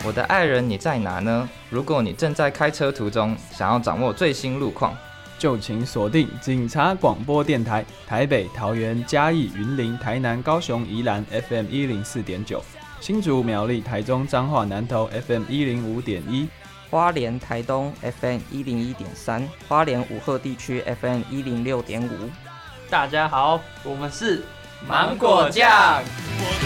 我的爱人你在哪呢？如果你正在开车途中，想要掌握最新路况， 就请锁定警察广播电台，台北、桃园、嘉义、云林、台南、高雄、宜兰 FM 104.9，新竹、苗栗、台中、彰化、南投 FM 105.1， 花莲、台东 FM 101.3，花莲武鹤地区 FM 106.5。 大家好，我们是芒果酱。